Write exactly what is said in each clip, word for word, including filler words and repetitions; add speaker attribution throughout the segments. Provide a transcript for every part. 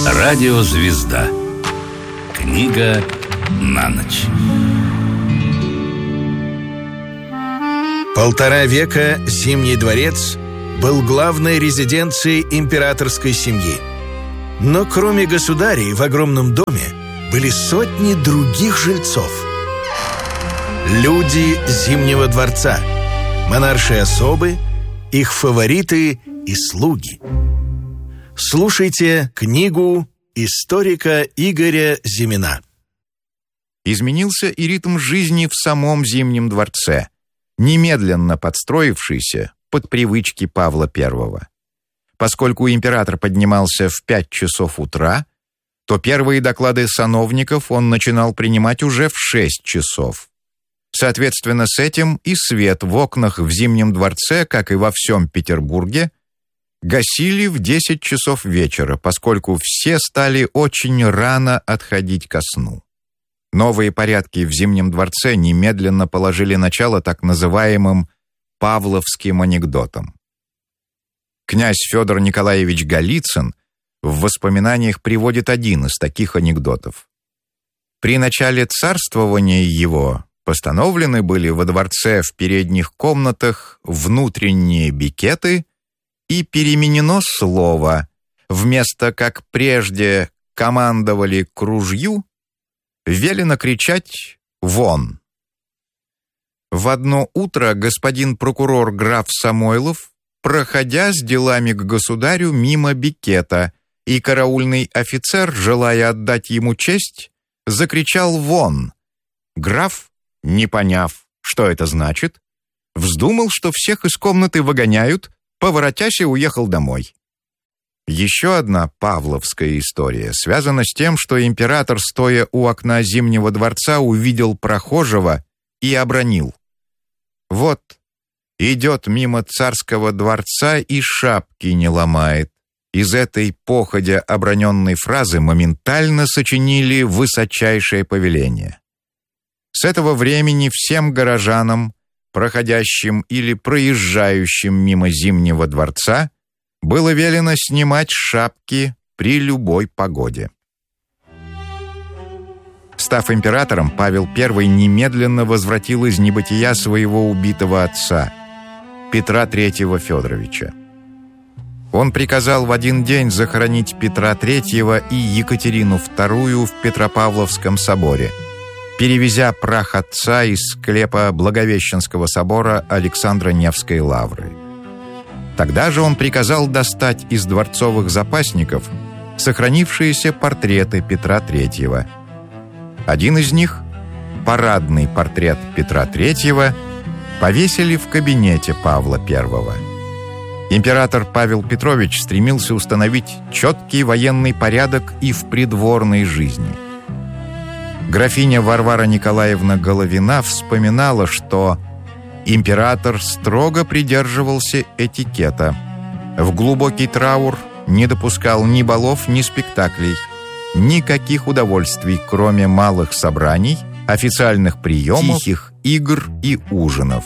Speaker 1: Радиозвезда. Книга на ночь.
Speaker 2: Полтора века Зимний дворец был главной резиденцией императорской семьи. Но кроме государей в огромном доме были сотни других жильцов. Люди Зимнего дворца, монаршие особы, их фавориты и слуги. Слушайте книгу историка Игоря Зимина.
Speaker 3: Изменился и ритм жизни в самом Зимнем дворце, немедленно подстроившийся под привычки Павла Первого. Поскольку император поднимался в пять часов утра, то первые доклады сановников он начинал принимать уже в шесть часов. Соответственно, с этим и свет в окнах в Зимнем дворце, как и во всем Петербурге, гасили в десять часов вечера, поскольку все стали очень рано отходить ко сну. Новые порядки в Зимнем дворце немедленно положили начало так называемым «павловским анекдотам». Князь Федор Николаевич Голицын в воспоминаниях приводит один из таких анекдотов. При начале царствования его постановлены были во дворце в передних комнатах внутренние бикеты и переменено слово. Вместо, как прежде, командовали к ружью, велено кричать «вон». В одно утро господин прокурор граф Самойлов, проходя с делами к государю мимо бикета, и караульный офицер, желая отдать ему честь, закричал «вон». Граф, не поняв, что это значит, вздумал, что всех из комнаты выгоняют, поворотясь и уехал домой. Еще одна павловская история связана с тем, что император, стоя у окна Зимнего дворца, увидел прохожего и обронил: «Вот, идет мимо царского дворца и шапки не ломает». Из этой походя оброненной фразы моментально сочинили высочайшее повеление. С этого времени всем горожанам, проходящим или проезжающим мимо Зимнего дворца, было велено снимать шапки при любой погоде. Став императором, Павел Первый немедленно возвратил из небытия своего убитого отца, Петра Третьего Федоровича. Он приказал в один день захоронить Петра Третьего и Екатерину Вторую в Петропавловском соборе, перевезя прах отца из склепа Благовещенского собора Александра Невской лавры. Тогда же он приказал достать из дворцовых запасников сохранившиеся портреты Петра Третьего. Один из них, парадный портрет Петра Третьего, повесили в кабинете Павла Первого. Император Павел Петрович стремился установить четкий военный порядок и в придворной жизни. Графиня Варвара Николаевна Головина вспоминала, что император строго придерживался этикета. В глубокий траур не допускал ни балов, ни спектаклей, никаких удовольствий, кроме малых собраний, официальных приемов, тихих игр и ужинов.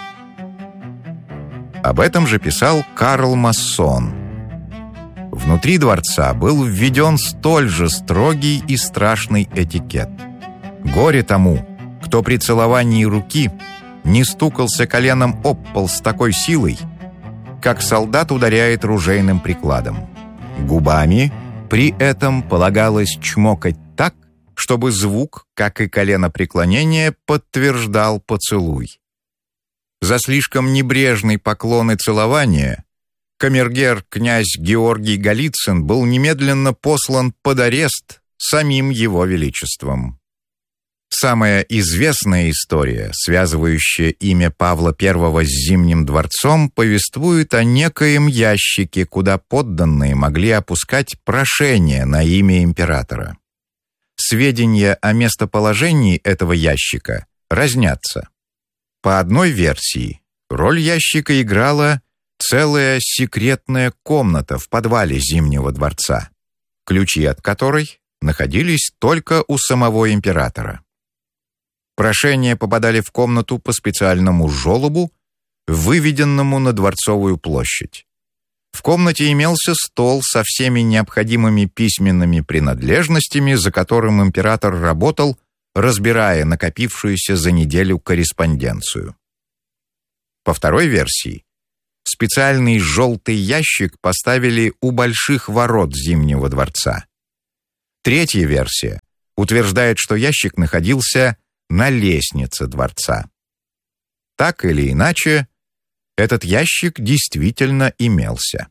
Speaker 3: Об этом же писал Карл Массон. Внутри дворца был введен столь же строгий и страшный этикет. Горе тому, кто при целовании руки не стукался коленом об пол с такой силой, как солдат ударяет ружейным прикладом. Губами при этом полагалось чмокать так, чтобы звук, как и коленопреклонение, подтверждал поцелуй. За слишком небрежный поклон и целование камергер князь Георгий Голицын был немедленно послан под арест самим его величеством. Самая известная история, связывающая имя Павла Первого с Зимним дворцом, повествует о некоем ящике, куда подданные могли опускать прошение на имя императора. Сведения о местоположении этого ящика разнятся. По одной версии, роль ящика играла целая секретная комната в подвале Зимнего дворца, ключи от которой находились только у самого императора. Прошения попадали в комнату по специальному желобу, выведенному на Дворцовую площадь. В комнате имелся стол со всеми необходимыми письменными принадлежностями, за которым император работал, разбирая накопившуюся за неделю корреспонденцию. По второй версии, специальный желтый ящик поставили у больших ворот Зимнего дворца. Третья версия утверждает, что ящик находился на лестнице дворца. Так или иначе, этот ящик действительно имелся.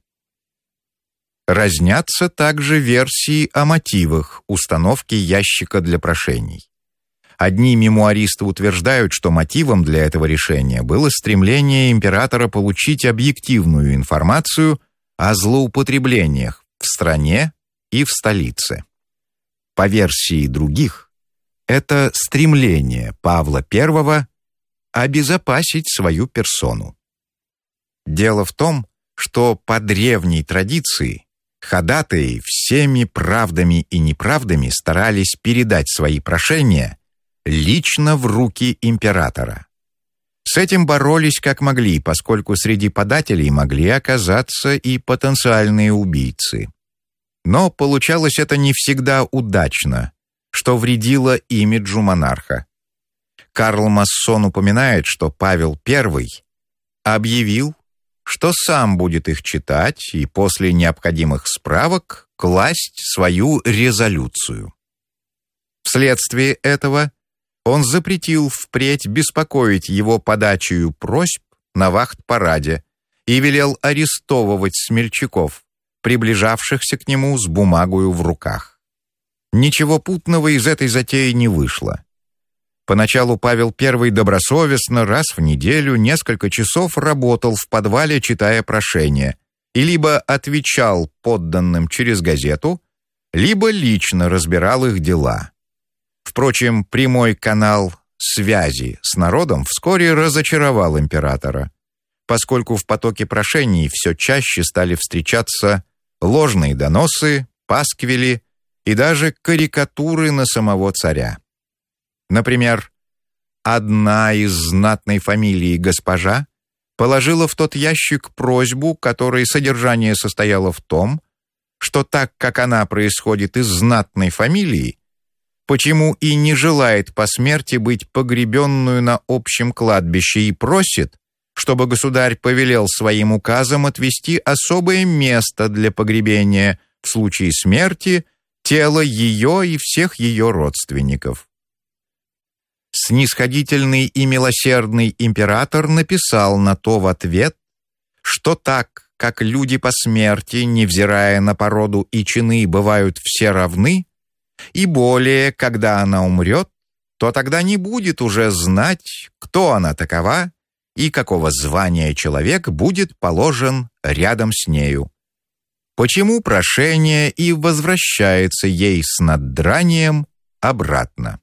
Speaker 3: Разнятся также версии о мотивах установки ящика для прошений. Одни мемуаристы утверждают, что мотивом для этого решения было стремление императора получить объективную информацию о злоупотреблениях в стране и в столице. По версии других, это стремление Павла Первого обезопасить свою персону. Дело в том, что по древней традиции ходатаи всеми правдами и неправдами старались передать свои прошения лично в руки императора. С этим боролись как могли, поскольку среди подателей могли оказаться и потенциальные убийцы. Но получалось это не всегда удачно, что вредило имиджу монарха. Карл Массон упоминает, что Павел Первый объявил, что сам будет их читать и после необходимых справок класть свою резолюцию. Вследствие этого он запретил впредь беспокоить его подачею просьб на вахт-параде и велел арестовывать смельчаков, приближавшихся к нему с бумагою в руках. Ничего путного из этой затеи не вышло. Поначалу Павел Первый добросовестно раз в неделю несколько часов работал в подвале, читая прошения, и либо отвечал подданным через газету, либо лично разбирал их дела. Впрочем, прямой канал связи с народом вскоре разочаровал императора, поскольку в потоке прошений все чаще стали встречаться ложные доносы, пасквили и даже карикатуры на самого царя. Например, одна из знатной фамилии госпожа положила в тот ящик просьбу, которой содержание состояло в том, что так как она происходит из знатной фамилии, почему и не желает по смерти быть погребенную на общем кладбище и просит, чтобы государь повелел своим указом отвести особое место для погребения в случае смерти тела ее и всех ее родственников. Снисходительный и милосердный император написал на то в ответ, что так, как люди по смерти, невзирая на породу и чины, бывают все равны, и более, когда она умрет, то тогда не будет уже знать, кто она такова и какого звания человек будет положен рядом с нею. Почему прошение и возвращается ей с наддранием обратно.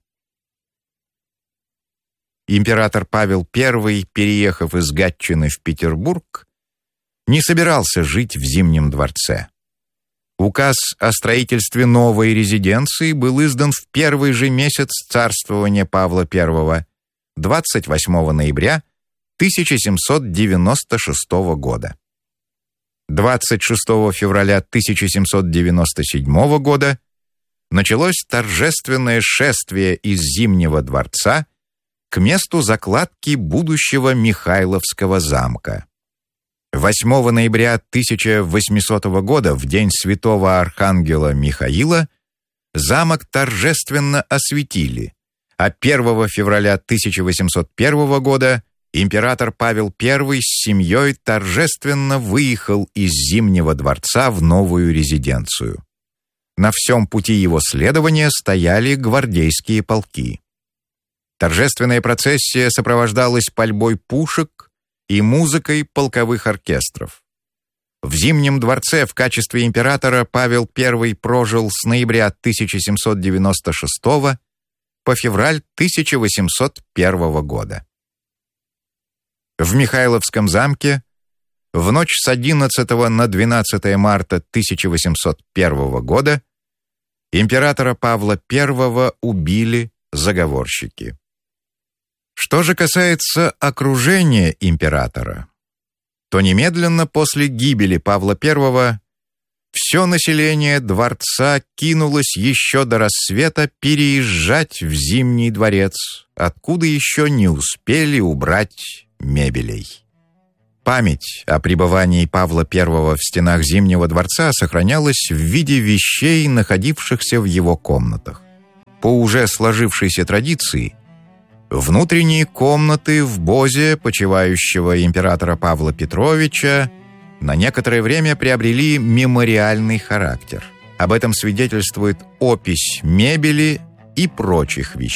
Speaker 3: Император Павел Первый, переехав из Гатчины в Петербург, не собирался жить в Зимнем дворце. Указ о строительстве новой резиденции был издан в первый же месяц царствования Павла Первого, двадцать восьмого ноября тысяча семьсот девяносто шестого года. двадцать шестого февраля тысяча семьсот девяносто седьмого года началось торжественное шествие из Зимнего дворца к месту закладки будущего Михайловского замка. восьмого ноября тысяча восьмисотого года, в день святого архангела Михаила, замок торжественно осветили, а первого февраля тысяча восемьсот первого года император Павел Первый с семьей торжественно выехал из Зимнего дворца в новую резиденцию. На всем пути его следования стояли гвардейские полки. Торжественная процессия сопровождалась пальбой пушек и музыкой полковых оркестров. В Зимнем дворце в качестве императора Павел Первый прожил с ноября тысяча семьсот девяносто шестого по февраль тысяча восемьсот первого года. В Михайловском замке в ночь с одиннадцатого на двенадцатое марта тысяча восемьсот первого года императора Павла Первого убили заговорщики. Что же касается окружения императора, то немедленно после гибели Павла Первого все население дворца кинулось еще до рассвета переезжать в Зимний дворец, откуда еще не успели убрать мебелей. Память о пребывании Павла Первого в стенах Зимнего дворца сохранялась в виде вещей, находившихся в его комнатах. По уже сложившейся традиции, внутренние комнаты в бозе почивающего императора Павла Петровича на некоторое время приобрели мемориальный характер. Об этом свидетельствует опись мебели и прочих вещей.